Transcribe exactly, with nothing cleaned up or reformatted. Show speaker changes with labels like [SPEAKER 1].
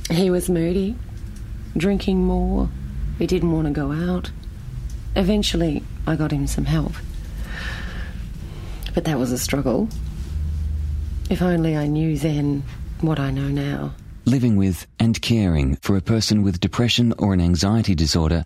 [SPEAKER 1] He was moody, drinking more. He didn't want to go out. Eventually, I got him some help. But that was a struggle. If only I knew then what I know now.
[SPEAKER 2] Living with and caring for a person with depression or an anxiety disorder